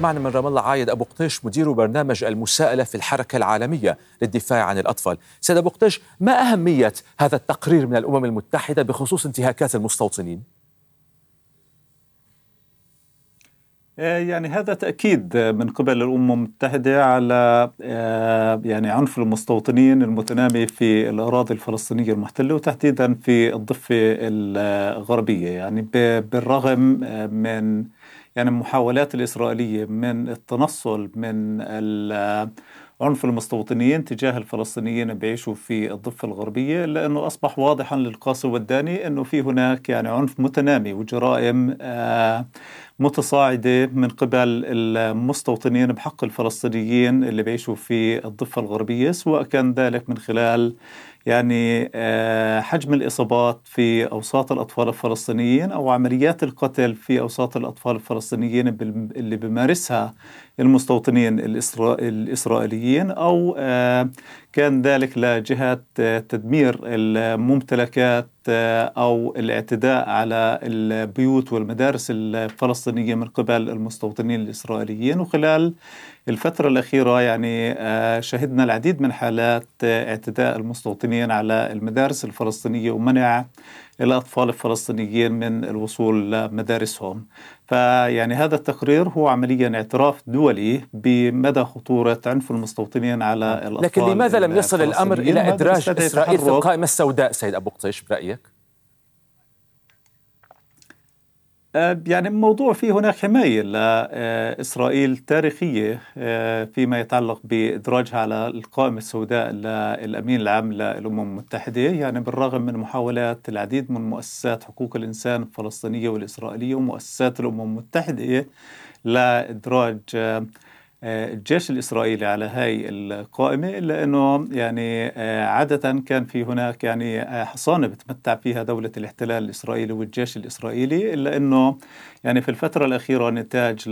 معنا من رام الله عايد أبو قطيش مدير برنامج المساءلة في الحركة العالمية للدفاع عن الأطفال. سيد أبو قطيش، ما أهمية هذا التقرير من الأمم المتحدة بخصوص انتهاكات المستوطنين؟ يعني هذا تأكيد من قبل الأمم المتحدة على يعني عنف المستوطنين المتنامي في الأراضي الفلسطينية المحتلة، وتحديدا في الضفة الغربية. يعني بالرغم من يعني المحاولات الإسرائيلية من التنصل من عنف المستوطنين تجاه الفلسطينيين بيعيشوا في الضفة الغربية، لأنه أصبح واضحا للقاصي والداني أنه في هناك يعني عنف متنامي وجرائم متصاعدة من قبل المستوطنين بحق الفلسطينيين اللي بيعيشوا في الضفة الغربية، سواء كان ذلك من خلال يعني حجم الإصابات في أوساط الأطفال الفلسطينيين أو عمليات القتل في أوساط الأطفال الفلسطينيين اللي بيمارسها المستوطنين الإسرائيليين، أو كان ذلك لجهة تدمير الممتلكات أو الاعتداء على البيوت والمدارس الفلسطينية من قبل المستوطنين الإسرائيليين. وخلال الفترة الأخيرة يعني شهدنا العديد من حالات اعتداء المستوطنين على المدارس الفلسطينية ومنع الأطفال الفلسطينيين من الوصول لمدارسهم. فيعني هذا التقرير هو عمليا اعتراف دولي بمدى خطورة عنف المستوطنين على الأطفال. لكن لماذا لم يصل الأمر إلى إدراج إسرائيل في القائمة السوداء سيد أبو قطيش برأيك؟ يعني الموضوع فيه هناك حماية لإسرائيل تاريخية فيما يتعلق بإدراجها على القائمة السوداء للأمين العام للأمم المتحدة. يعني بالرغم من محاولات العديد من مؤسسات حقوق الإنسان الفلسطينية والإسرائيلية ومؤسسات الأمم المتحدة لإدراج الجيش الإسرائيلي على هاي القائمة، إلا أنه يعني عادة كان في هناك يعني حصانة بتمتع فيها دولة الاحتلال الإسرائيلي والجيش الإسرائيلي، إلا أنه يعني في الفترة الأخيرة نتاج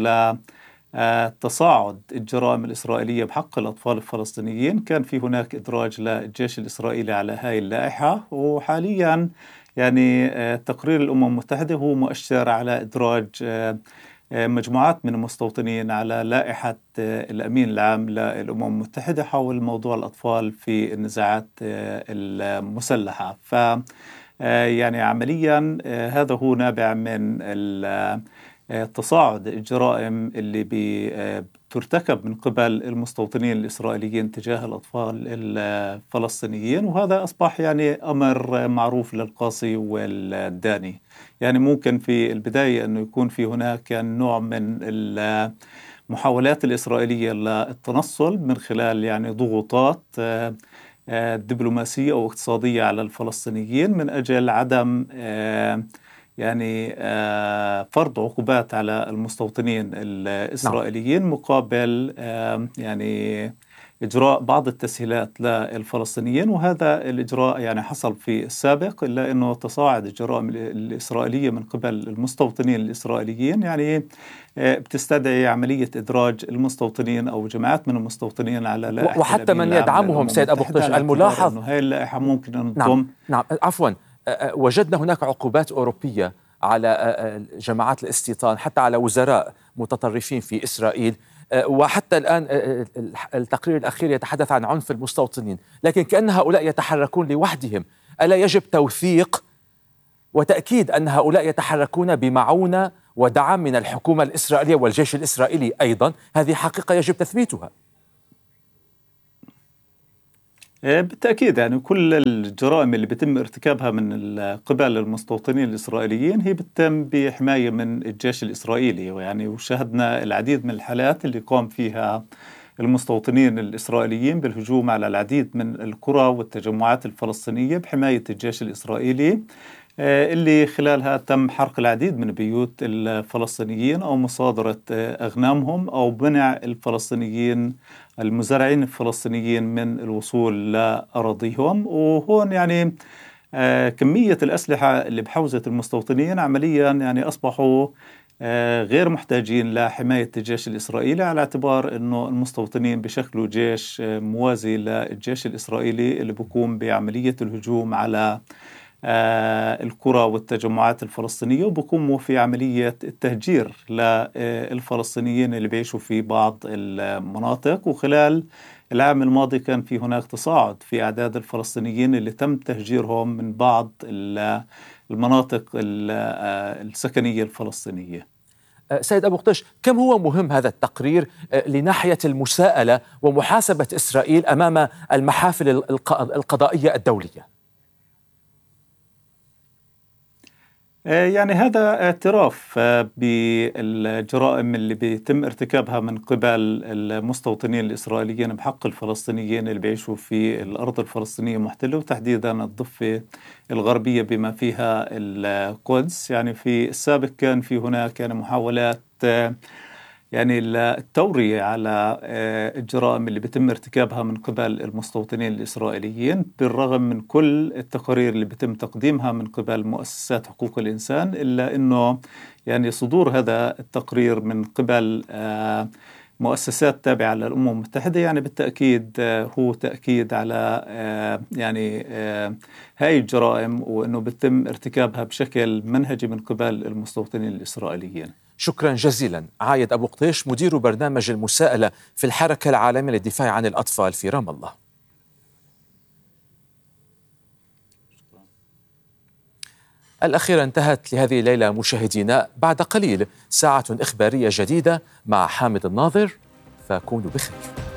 تصاعد الجرائم الإسرائيلية بحق الأطفال الفلسطينيين كان في هناك إدراج للجيش الإسرائيلي على هاي اللائحة. وحاليا يعني تقرير الأمم المتحدة هو مؤشر على إدراج مجموعات من المستوطنين على لائحة الأمين العام للأمم المتحدة حول موضوع الأطفال في النزاعات المسلحة. يعني عمليا هذا هو نابع من تصاعد الجرائم اللي ترتكب من قبل المستوطنين الإسرائيليين تجاه الأطفال الفلسطينيين، وهذا أصبح يعني أمر معروف للقاصي والداني. يعني ممكن في البداية أنه يكون في هناك نوع من المحاولات الإسرائيلية للتنصل من خلال يعني ضغوطات دبلوماسية أو اقتصادية على الفلسطينيين من أجل عدم يعني فرض عقوبات على المستوطنين الإسرائيليين مقابل يعني إجراء بعض التسهيلات للفلسطينيين. وهذا الإجراء يعني حصل في السابق، إلا أنه تصاعد الجرائم الإسرائيلية من قبل المستوطنين الإسرائيليين يعني بتستدعي عملية إدراج المستوطنين أو جماعات من المستوطنين على لائحة وحتى من يدعمهم سيد أبو قطيش. الملاحظ أنه هاي اللائحة ممكن أن تضم عفوا وجدنا هناك عقوبات أوروبية على جماعات الاستيطان، حتى على وزراء متطرفين في إسرائيل، وحتى الآن التقرير الأخير يتحدث عن عنف المستوطنين، لكن كأن هؤلاء يتحركون لوحدهم. ألا يجب توثيق وتأكيد أن هؤلاء يتحركون بمعونة ودعم من الحكومة الإسرائيلية والجيش الإسرائيلي أيضا؟ هذه حقيقة يجب تثبيتها. بالتأكيد يعني كل الجرائم اللي بيتم ارتكابها من قبل المستوطنين الإسرائيليين هي بتتم بحماية من الجيش الإسرائيلي. ويعني وشاهدنا العديد من الحالات اللي قام فيها المستوطنين الإسرائيليين بالهجوم على العديد من القرى والتجمعات الفلسطينية بحماية الجيش الإسرائيلي، اللي خلالها تم حرق العديد من بيوت الفلسطينيين أو مصادرة أغنامهم أو منع الفلسطينيين المزارعين الفلسطينيين من الوصول لأراضيهم. وهون يعني كمية الأسلحة اللي بحوزة المستوطنين عمليا يعني أصبحوا غير محتاجين لحماية الجيش الإسرائيلي، على اعتبار أنه المستوطنين بشكلوا جيش موازي للجيش الإسرائيلي اللي بيقوم بعملية الهجوم على القرى والتجمعات الفلسطينية، وبقوموا في عملية التهجير للفلسطينيين اللي بيعيشوا في بعض المناطق. وخلال العام الماضي كان في هناك تصاعد في أعداد الفلسطينيين اللي تم تهجيرهم من بعض المناطق السكنية الفلسطينية. سيد أبو قطيش، كم هو مهم هذا التقرير لناحية المساءلة ومحاسبة إسرائيل أمام المحافل القضائية الدولية؟ يعني هذا اعتراف بالجرائم اللي بيتم ارتكابها من قبل المستوطنين الإسرائيليين بحق الفلسطينيين اللي بيعيشوا في الأرض الفلسطينية المحتلة، وتحديدا الضفة الغربية بما فيها القدس. يعني في السابق كان في هناك يعني محاولات يعني التورية على الجرائم اللي بيتم ارتكابها من قبل المستوطنين الإسرائيليين، بالرغم من كل التقارير اللي بيتم تقديمها من قبل مؤسسات حقوق الإنسان، إلا أنه يعني صدور هذا التقرير من قبل مؤسسات تابعة للأمم المتحدة يعني بالتأكيد هو تأكيد على يعني هاي الجرائم، وأنه بيتم ارتكابها بشكل منهجي من قبل المستوطنين الإسرائيليين. شكرا جزيلا. عايد أبو قطيش، مدير برنامج المساءلة في الحركة العالمية للدفاع عن الأطفال في رام الله. الأخيرة انتهت لهذه الليلة مشاهدينا. بعد قليل ساعة إخبارية جديدة مع حامد الناظر، فكونوا بخير.